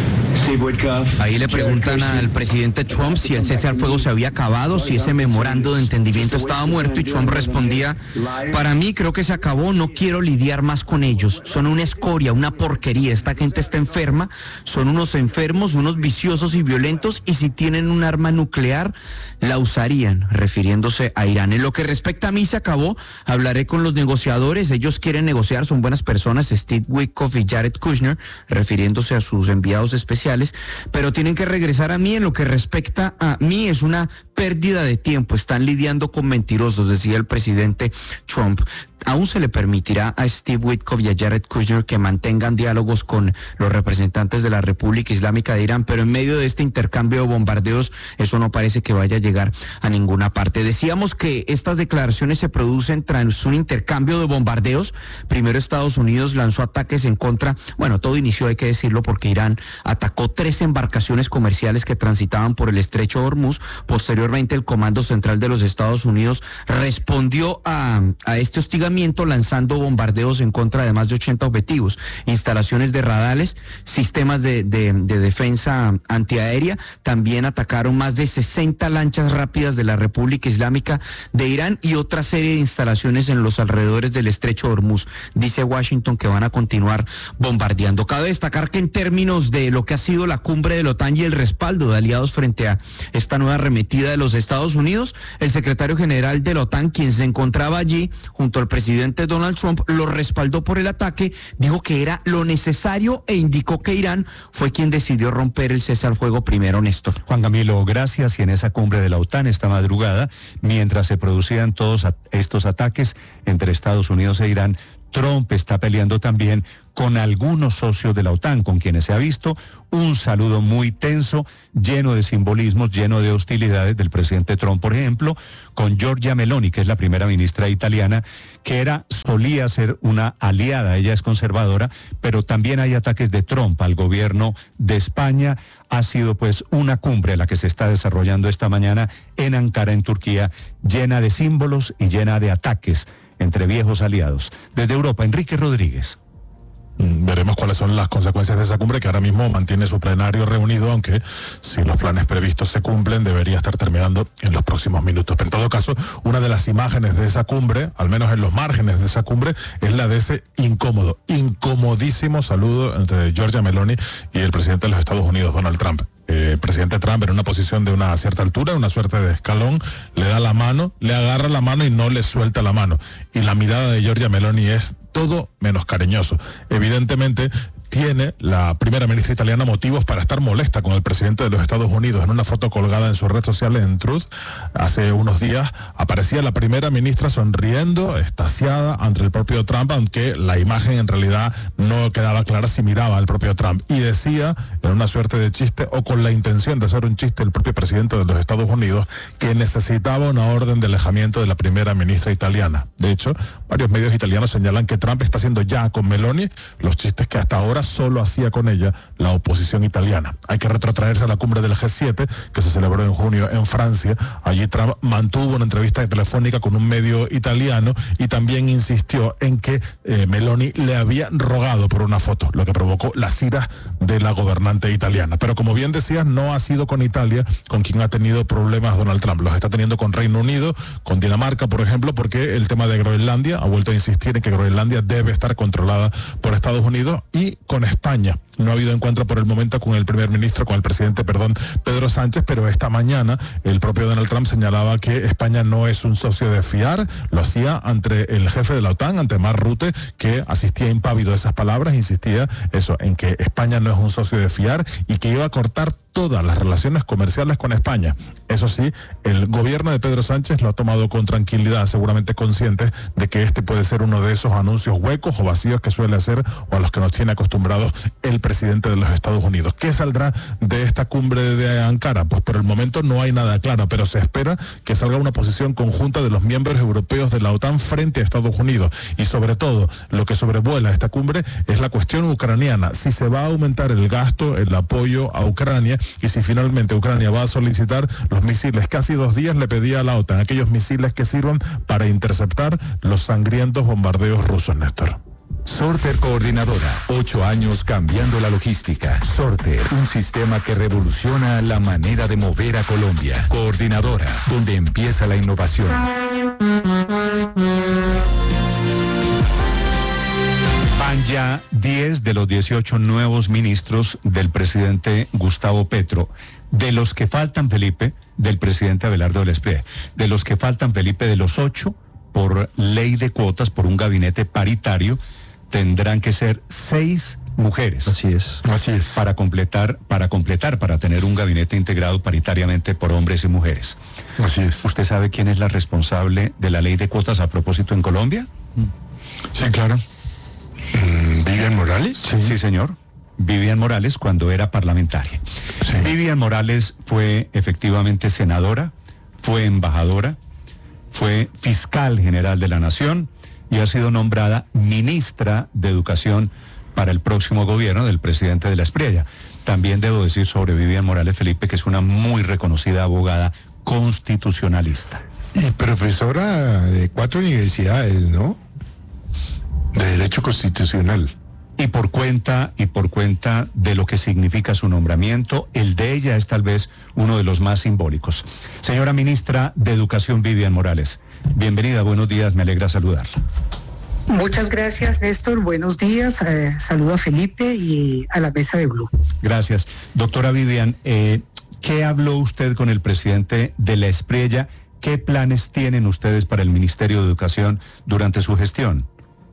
Ahí le preguntan al presidente Trump si el cese al fuego se había acabado, si ese memorando de entendimiento estaba muerto, y Trump respondía: para mí creo que se acabó, no quiero lidiar más con ellos, son una escoria, una porquería, esta gente está enferma, son unos enfermos, unos viciosos y violentos, y si tienen un arma nuclear la usarían, refiriéndose a Irán. En lo que respecta a mí se acabó, hablaré con los negociadores, ellos quieren negociar, son buenas personas, Steve Witkoff y Jared Kushner, refiriéndose a sus enviados especiales, pero tienen que regresar a mí. En lo que respecta a mí es una pérdida de tiempo, están lidiando con mentirosos, decía el presidente Trump. Aún se le permitirá a Steve Witkoff y a Jared Kushner que mantengan diálogos con los representantes de la República Islámica de Irán, pero en medio de este intercambio de bombardeos, eso no parece que vaya a llegar a ninguna parte. Decíamos que estas declaraciones se producen tras un intercambio de bombardeos. Primero Estados Unidos lanzó ataques en contra, bueno, todo inició, hay que decirlo, porque Irán atacó 3 embarcaciones comerciales que transitaban por el estrecho de Hormuz. Posteriormente el Comando Central de los Estados Unidos respondió a este hostigamiento lanzando bombardeos en contra de más de 80 objetivos, instalaciones de radares, sistemas de defensa antiaérea. También atacaron más de 60 lanchas rápidas de la República Islámica de Irán y otra serie de instalaciones en los alrededores del estrecho de Hormuz. Dice Washington que van a continuar bombardeando. Cabe destacar que en términos de lo que ha sido la cumbre de la OTAN y el respaldo de aliados frente a esta nueva arremetida de los Estados Unidos, el secretario general de la OTAN, quien se encontraba allí junto al presidente Donald Trump, lo respaldó por el ataque, dijo que era lo necesario e indicó que Irán fue quien decidió romper el cese al fuego primero. Néstor. Juan Camilo, gracias. Y en esa cumbre de la OTAN esta madrugada, mientras se producían todos estos ataques entre Estados Unidos e Irán, Trump está peleando también con algunos socios de la OTAN, con quienes se ha visto un saludo muy tenso, lleno de simbolismos, lleno de hostilidades del presidente Trump, por ejemplo, con Giorgia Meloni, que es la primera ministra italiana, que solía ser una aliada, ella es conservadora, pero también hay ataques de Trump al gobierno de España. Ha sido pues una cumbre la que se está desarrollando esta mañana en Ankara, en Turquía, llena de símbolos y llena de ataques entre viejos aliados. Desde Europa, Enrique Rodríguez. Veremos cuáles son las consecuencias de esa cumbre, que ahora mismo mantiene su plenario reunido, aunque si los planes previstos se cumplen debería estar terminando en los próximos minutos. Pero en todo caso, una de las imágenes de esa cumbre, al menos en los márgenes de esa cumbre, es la de ese incomodísimo saludo entre Giorgia Meloni y el presidente de los Estados Unidos, Donald Trump. El presidente Trump, en una posición de una cierta altura, una suerte de escalón, le da la mano, le agarra la mano y no le suelta la mano. Y la mirada de Giorgia Meloni es todo menos cariñoso. Evidentemente tiene la primera ministra italiana motivos para estar molesta con el presidente de los Estados Unidos. En una foto colgada en su red social, en Truth, hace unos días aparecía la primera ministra sonriendo, extasiada ante el propio Trump, aunque la imagen en realidad no quedaba clara si miraba al propio Trump. Y decía, en una suerte de chiste, o con la intención de hacer un chiste, el propio presidente de los Estados Unidos, que necesitaba una orden de alejamiento de la primera ministra italiana. De hecho, varios medios italianos señalan que Trump está haciendo ya con Meloni los chistes que hasta ahora ahora solo hacía con ella la oposición italiana. Hay que retrotraerse a la cumbre del G7, que se celebró en junio en Francia. Allí Trump mantuvo una entrevista telefónica con un medio italiano y también insistió en que Meloni le había rogado por una foto, lo que provocó las iras de la gobernante italiana. Pero como bien decías, no ha sido con Italia con quien ha tenido problemas Donald Trump. Los está teniendo con Reino Unido, con Dinamarca, por ejemplo, porque el tema de Groenlandia, ha vuelto a insistir en que Groenlandia debe estar controlada por Estados Unidos, y con España. No ha habido encuentro por el momento con el presidente, Pedro Sánchez, pero esta mañana el propio Donald Trump señalaba que España no es un socio de fiar. Lo hacía ante el jefe de la OTAN, ante Mark Rutte, que asistía impávido a esas palabras, insistía eso, en que España no es un socio de fiar y que iba a cortar todas las relaciones comerciales con España. Eso sí, el gobierno de Pedro Sánchez lo ha tomado con tranquilidad, seguramente conscientes de que este puede ser uno de esos anuncios huecos o vacíos que suele hacer o a los que nos tiene acostumbrados el presidente de los Estados Unidos. ¿Qué saldrá de esta cumbre de Ankara? Pues por el momento no hay nada claro, pero se espera que salga una posición conjunta de los miembros europeos de la OTAN frente a Estados Unidos. Y sobre todo, lo que sobrevuela esta cumbre es la cuestión ucraniana. Si se va a aumentar el gasto, el apoyo a Ucrania, y si finalmente Ucrania va a solicitar los misiles que hace 2 días le pedía a la OTAN, aquellos misiles que sirvan para interceptar los sangrientos bombardeos rusos, Néstor. Sorter Coordinadora, 8 años cambiando la logística. Sorter, un sistema que revoluciona la manera de mover a Colombia. Coordinadora, donde empieza la innovación. Van ya 10 de los 18 nuevos ministros del presidente Gustavo Petro. De los que faltan, Felipe, del presidente Abelardo del Espriella. De los que faltan, Felipe, de los 8, por ley de cuotas, por un gabinete paritario, tendrán que ser 6 mujeres. Así es. Para tener un gabinete integrado paritariamente por hombres y mujeres. Así es. ¿Usted sabe quién es la responsable de la ley de cuotas a propósito en Colombia? Sí, claro. ¿Vivian Morales? Sí, señor. Vivian Morales, cuando era parlamentaria. Sí. Vivian Morales fue efectivamente senadora, fue embajadora, fue fiscal general de la Nación y ha sido nombrada ministra de Educación para el próximo gobierno del presidente de la Espriella. También debo decir sobre Vivian Morales, Felipe, que es una muy reconocida abogada constitucionalista. Y profesora de 4 universidades, ¿no? De Derecho Constitucional. Y por cuenta de lo que significa su nombramiento, el de ella es tal vez uno de los más simbólicos. Señora ministra de Educación, Vivian Morales, bienvenida, buenos días, me alegra saludarla. Muchas gracias, Néstor, buenos días, saludo a Felipe y a la mesa de Blue. Gracias. Doctora Vivian, ¿qué habló usted con el presidente de la Espriella? ¿Qué planes tienen ustedes para el Ministerio de Educación durante su gestión?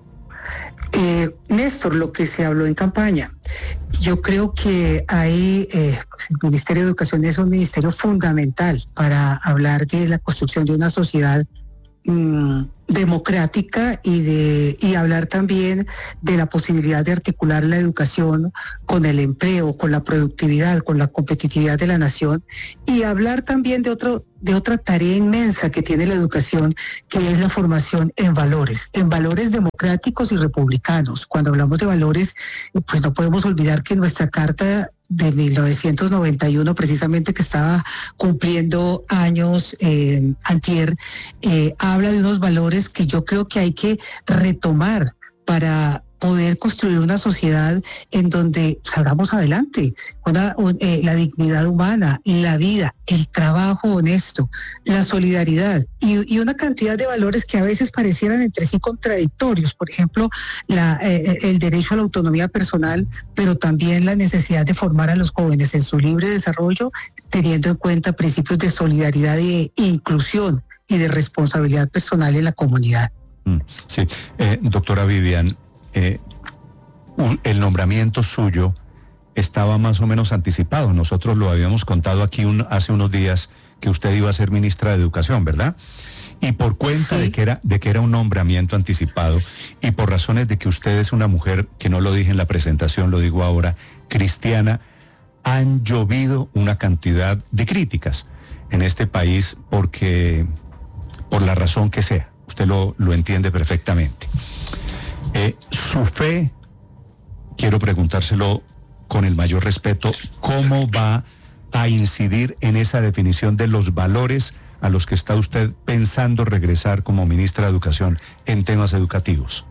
Néstor, lo que se habló en campaña, yo creo que hay, el Ministerio de Educación es un ministerio fundamental para hablar de la construcción de una sociedad democrática y hablar también de la posibilidad de articular la educación con el empleo, con la productividad, con la competitividad de la nación, y hablar también de otra tarea inmensa que tiene la educación, que es la formación en valores democráticos y republicanos. Cuando hablamos de valores, pues no podemos olvidar que nuestra Carta de 1991, precisamente, que estaba cumpliendo años antier, habla de unos valores que yo creo que hay que retomar para poder construir una sociedad en donde salgamos adelante, la dignidad humana, la vida, el trabajo honesto, la solidaridad y una cantidad de valores que a veces parecieran entre sí contradictorios. Por ejemplo, el derecho a la autonomía personal, pero también la necesidad de formar a los jóvenes en su libre desarrollo, teniendo en cuenta principios de solidaridad e inclusión y de responsabilidad personal en la comunidad. Sí, doctora Vivian, el nombramiento suyo estaba más o menos anticipado. Nosotros lo habíamos contado aquí hace unos días que usted iba a ser ministra de Educación, ¿verdad? Y por cuenta de que era un nombramiento anticipado y por razones de que usted es una mujer, que no lo dije en la presentación, lo digo ahora, cristiana, han llovido una cantidad de críticas en este país por la razón que sea. Usted lo entiende perfectamente. Su fe quiero preguntárselo con el mayor respeto, ¿cómo va a incidir en esa definición de los valores a los que está usted pensando regresar como ministra de Educación en temas educativos?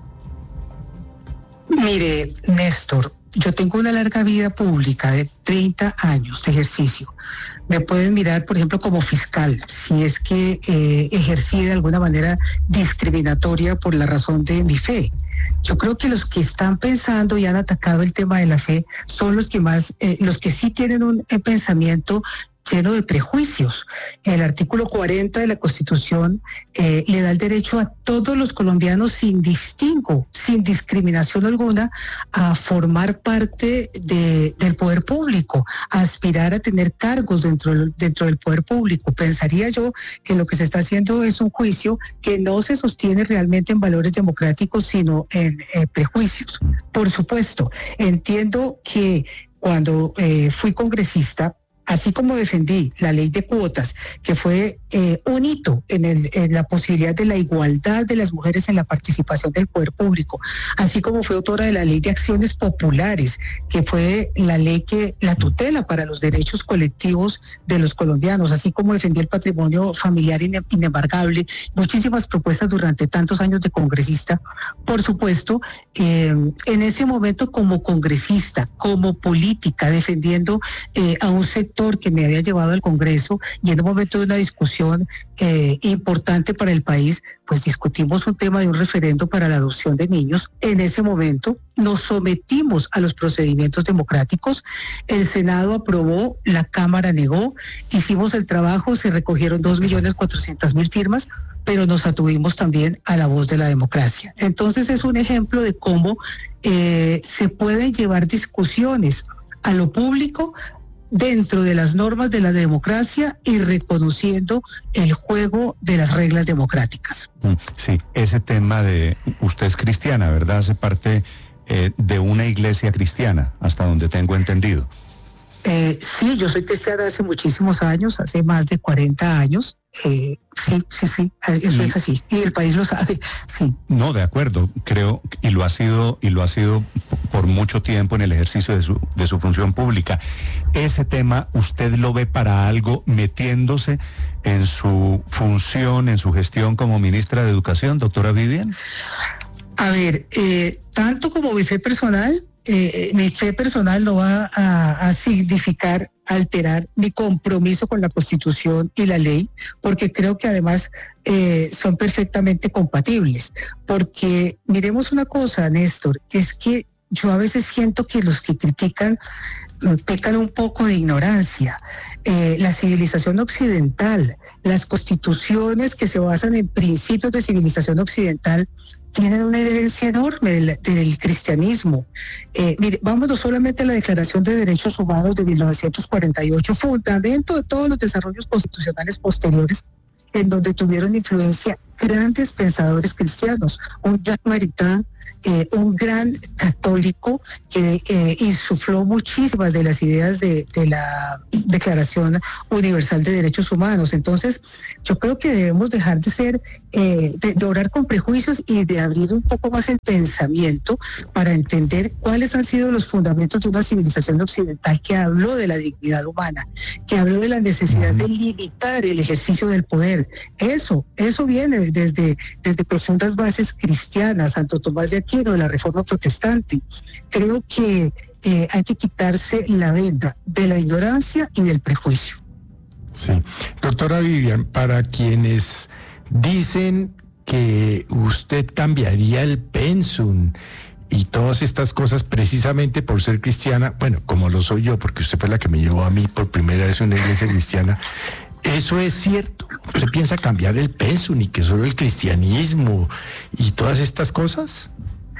Mire, Néstor, yo tengo una larga vida pública de 30 años de ejercicio. Me pueden mirar, por ejemplo, como fiscal, si es que ejercí de alguna manera discriminatoria por la razón de mi fe. Yo creo que los que están pensando y han atacado el tema de la fe son los que más, los que sí tienen un pensamiento lleno de prejuicios. El artículo 40 de la Constitución le da el derecho a todos los colombianos sin distingo, sin discriminación alguna, a formar parte del poder público, a aspirar a tener cargos dentro del poder público. Pensaría yo que lo que se está haciendo es un juicio que no se sostiene realmente en valores democráticos, sino en prejuicios. Por supuesto, entiendo que cuando fui congresista, así como defendí la ley de cuotas, que fue un hito en la posibilidad de la igualdad de las mujeres en la participación del poder público, así como fue autora de la ley de acciones populares, que fue la ley que la tutela para los derechos colectivos de los colombianos, así como defendí el patrimonio familiar inembargable, muchísimas propuestas durante tantos años de congresista. Por supuesto, en ese momento como congresista, como política, defendiendo a un sector que me había llevado al Congreso, y en un momento de una discusión importante para el país, pues discutimos un tema de un referendo para la adopción de niños. En ese momento nos sometimos a los procedimientos democráticos, el Senado aprobó, la Cámara negó, hicimos el trabajo, se recogieron 2.400.000 firmas, pero nos atuvimos también a la voz de la democracia. Entonces es un ejemplo de cómo se pueden llevar discusiones a lo público dentro de las normas de la democracia y reconociendo el juego de las reglas democráticas. Sí, ese tema de, usted es cristiana, ¿verdad? Hace parte de una iglesia cristiana, hasta donde tengo entendido. Sí, yo soy cristiana hace muchísimos años, hace más de 40 años. Sí, eso es así. Y el país lo sabe, sí. No, de acuerdo, creo, y lo ha sido por mucho tiempo en el ejercicio de su función pública. Ese tema, ¿usted lo ve para algo metiéndose en su función, en su gestión como ministra de Educación, doctora Vivian? A ver, tanto como mi fe personal no va a significar alterar mi compromiso con la Constitución y la ley, porque creo que además son perfectamente compatibles. Porque miremos una cosa, Néstor, es que yo a veces siento que los que critican pecan un poco de ignorancia. La civilización occidental, las constituciones que se basan en principios de civilización occidental, tienen una herencia enorme del cristianismo. Mire, vámonos solamente a la Declaración de Derechos Humanos de 1948, fundamento de todos los desarrollos constitucionales posteriores, en donde tuvieron influencia grandes pensadores cristianos, un Jacques Maritain, un gran católico que insufló muchísimas de las ideas de la Declaración Universal de Derechos Humanos. Entonces, yo creo que debemos dejar de ser, de orar con prejuicios y de abrir un poco más el pensamiento para entender cuáles han sido los fundamentos de una civilización occidental que habló de la dignidad humana, que habló de la necesidad de limitar el ejercicio del poder. Eso viene desde profundas bases cristianas, Santo Tomás de Aquino, de la Reforma Protestante. Creo que hay que quitarse la venda de la ignorancia y del prejuicio. Sí. Doctora Vivian, para quienes dicen que usted cambiaría el pensum y todas estas cosas precisamente por ser cristiana, bueno, como lo soy yo, porque usted fue la que me llevó a mí por primera vez a una iglesia cristiana, ¿eso es cierto? ¿Usted piensa cambiar el pensum y que solo el cristianismo y todas estas cosas?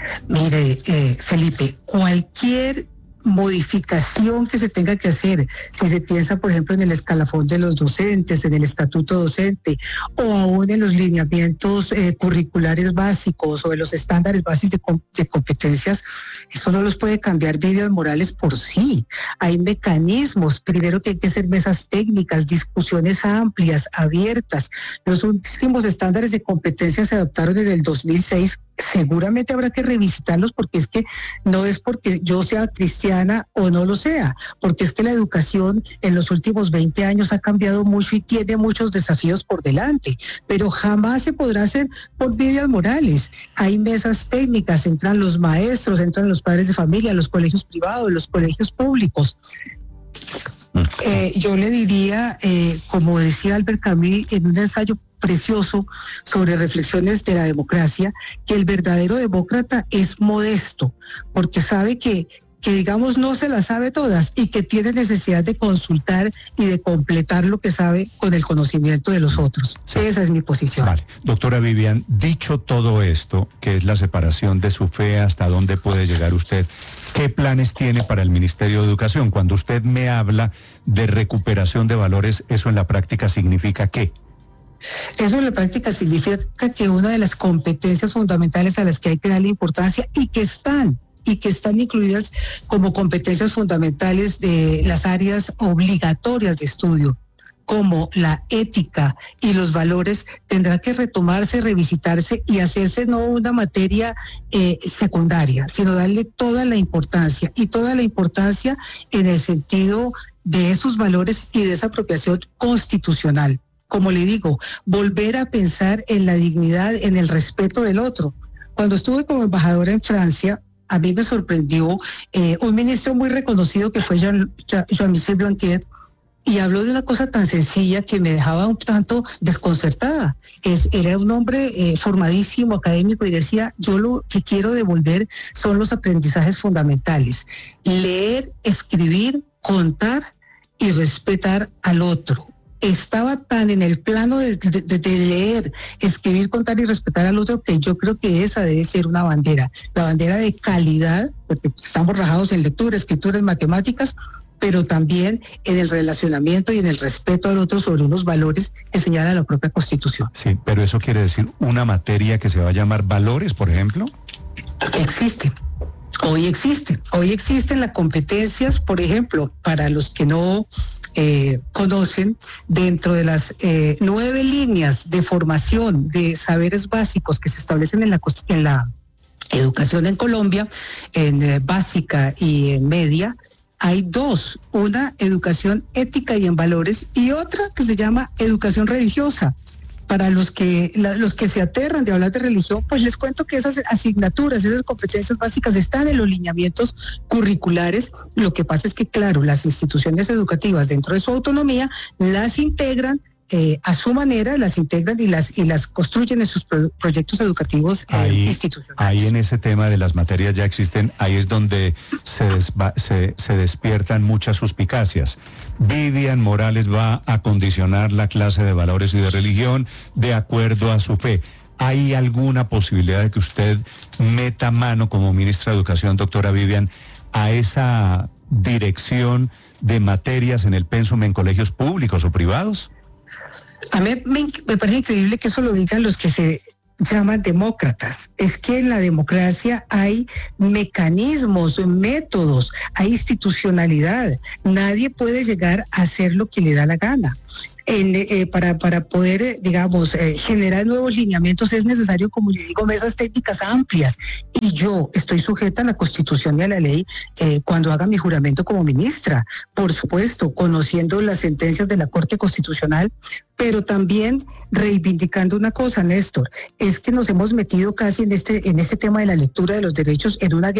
Mire, Felipe, cualquier modificación que se tenga que hacer, si se piensa, por ejemplo, en el escalafón de los docentes, en el estatuto docente, o aún en los lineamientos curriculares básicos o en los estándares básicos de competencias, eso no los puede cambiar Vivian Morales por sí. Hay mecanismos, primero que hay que hacer mesas técnicas, discusiones amplias, abiertas. Los últimos estándares de competencia se adoptaron en el 2006, seguramente habrá que revisitarlos, porque es que no es porque yo sea cristiana o no lo sea, porque es que la educación en los últimos 20 años ha cambiado mucho y tiene muchos desafíos por delante, pero jamás se podrá hacer por Vivian Morales. Hay mesas técnicas, entran los maestros, entran los padres de familia, los colegios privados, los colegios públicos. Yo le diría, como decía Albert Camus en un ensayo precioso sobre reflexiones de la democracia, que el verdadero demócrata es modesto, porque sabe que digamos no se las sabe todas y que tiene necesidad de consultar y de completar lo que sabe con el conocimiento de los otros. Sí. Esa es mi posición. Vale. Doctora Vivian, dicho todo esto, que es la separación de su fe, ¿hasta dónde puede llegar usted? ¿Qué planes tiene para el Ministerio de Educación? Cuando usted me habla de recuperación de valores, ¿eso en la práctica significa qué? Eso en la práctica significa que una de las competencias fundamentales a las que hay que darle importancia y que están incluidas como competencias fundamentales de las áreas obligatorias de estudio, como la ética y los valores, tendrá que retomarse, revisitarse y hacerse no una materia secundaria, sino darle toda la importancia en el sentido de esos valores y de esa apropiación constitucional. Como le digo, volver a pensar en la dignidad, en el respeto del otro. Cuando estuve como embajadora en Francia, a mí me sorprendió un ministro muy reconocido que fue Jean-Michel Blanquer, y habló de una cosa tan sencilla que me dejaba un tanto desconcertada. Era un hombre formadísimo, académico, y decía, yo lo que quiero devolver son los aprendizajes fundamentales: leer, escribir, contar y respetar al otro. Estaba tan en el plano de leer, escribir, contar y respetar al otro, que yo creo que esa debe ser una bandera, la bandera de calidad, porque estamos rajados en lectura, escritura, en matemáticas, pero también en el relacionamiento y en el respeto al otro sobre unos valores que señala la propia Constitución. Sí, pero eso quiere decir una materia que se va a llamar valores, por ejemplo. Hoy existen las competencias, por ejemplo, para los que no conocen, dentro de las 9 líneas de formación de saberes básicos que se establecen en la educación en Colombia, en básica y en media, hay 2, una educación ética y en valores y otra que se llama educación religiosa. Para los que se aterran de hablar de religión, pues les cuento que esas asignaturas, esas competencias básicas están en los lineamientos curriculares. Lo que pasa es que, claro, las instituciones educativas, dentro de su autonomía, las integran a su manera, las integran y las construyen en sus proyectos educativos institucionales. Ahí en ese tema de las materias ya existen, ahí es donde se despiertan muchas suspicacias. Vivian Morales va a condicionar la clase de valores y de religión de acuerdo a su fe. ¿Hay alguna posibilidad de que usted meta mano como ministra de Educación, doctora Vivian, a esa dirección de materias en el pensum en colegios públicos o privados? A mí me parece increíble que eso lo digan los que se llaman demócratas. Es que en la democracia hay mecanismos, métodos, hay institucionalidad. Nadie puede llegar a hacer lo que le da la gana. Para poder, digamos, generar nuevos lineamientos es necesario, como le digo, mesas técnicas amplias. Y yo estoy sujeta a la Constitución y a la ley cuando haga mi juramento como ministra. Por supuesto, conociendo las sentencias de la Corte Constitucional, pero también reivindicando una cosa, Néstor, es que nos hemos metido casi en este tema de la lectura de los derechos en una